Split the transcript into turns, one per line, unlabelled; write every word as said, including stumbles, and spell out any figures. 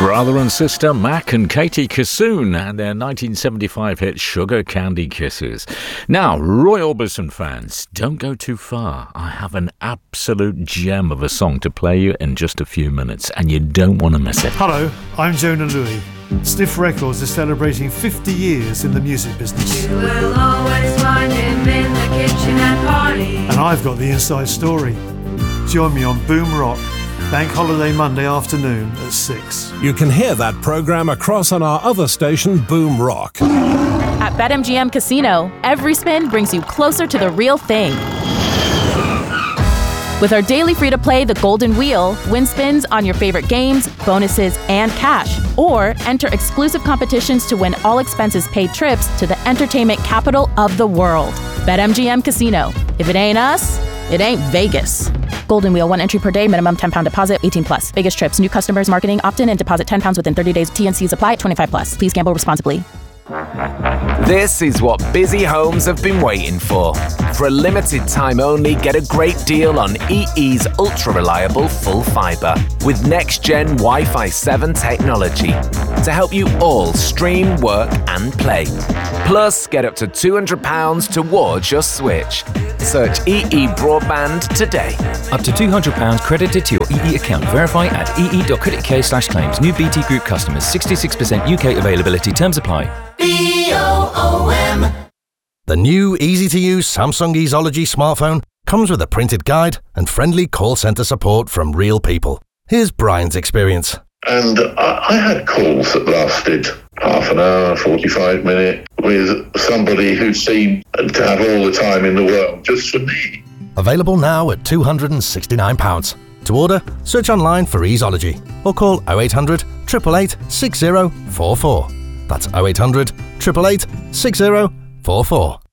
Brother and sister Mac and Katie Kissoon and their nineteen seventy-five hit Sugar Candy Kisses. Now, Roy Orbison fans, don't go too far. I have an absolute gem of a song to play you in just a few minutes, and you don't want to miss it.
Hello, I'm Jonah Louie. Sniff Records is celebrating fifty years in the music business.
You will always find him in the kitchen at parties.
And I've got the inside story. Join me on Boom Rock, Bank Holiday Monday afternoon at six.
You can hear that programme across on our other station, Boom Rock.
At BetMGM Casino, every spin brings you closer to the real thing. With our daily free-to-play The Golden Wheel, win spins on your favorite games, bonuses, and cash. Or enter exclusive competitions to win all expenses paid trips to the entertainment capital of the world. BetMGM Casino. If it ain't us, it ain't Vegas. Golden Wheel, one entry per day, minimum ten pounds deposit, eighteen plus. Vegas trips, new customers, marketing, opt-in and deposit ten pounds within thirty days. T N Cs apply, twenty-five plus. Please gamble responsibly.
This is what busy homes have been waiting for. For a limited time only, get a great deal on E E's ultra-reliable full fibre with next-gen Wi-Fi seven technology to help you all stream, work and play. Plus, get up to two hundred pounds towards your switch. Search E E Broadband today.
Up to two hundred pounds credited to your E E account. Verify at ee.co.uk slash claims. New B T Group customers. sixty-six percent U K availability. Terms apply.
B O O M.
The new easy-to-use Samsung Easology smartphone comes with a printed guide and friendly call centre support from real people. Here's Brian's experience.
And I, I had calls that lasted half an hour, forty-five minutes, with somebody who seemed to have all the time in the world just for me.
Available now at two hundred sixty-nine pounds. To order, search online for Easology or call oh eight hundred, eight eight eight, six oh four four. That's oh eight hundred, eight eight eight, six oh four four.